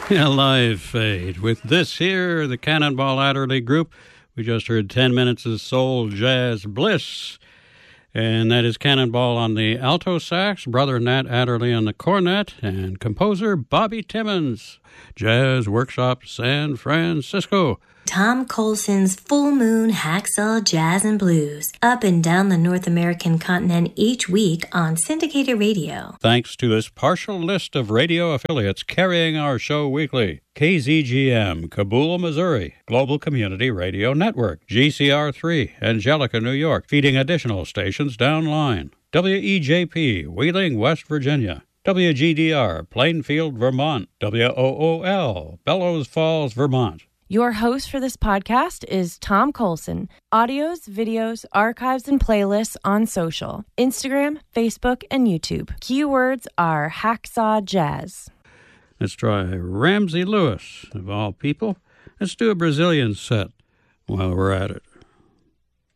Yeah, live fade. With this here, the Cannonball Adderley Group. We just heard 10 minutes of soul jazz bliss. And that is Cannonball on the alto sax, brother Nat Adderley on the cornet, and composer Bobby Timmons, Jazz Workshop San Francisco. Tom Colson's Full Moon Hacksaw Jazz and Blues, up and down the North American continent each week on syndicated radio. Thanks to this partial list of radio affiliates carrying our show weekly. KZGM, Kabul, Missouri, Global Community Radio Network, GCR3, Angelica, New York, feeding additional stations downline. WEJP, Wheeling, West Virginia. WGDR, Plainfield, Vermont. WOOL, Bellows Falls, Vermont. Your host for this podcast is Tom Colson. Audios, videos, archives, and playlists on social. Instagram, Facebook, and YouTube. Keywords are Hacksaw Jazz. Let's try Ramsey Lewis, of all people. Let's do a Brazilian set while we're at it.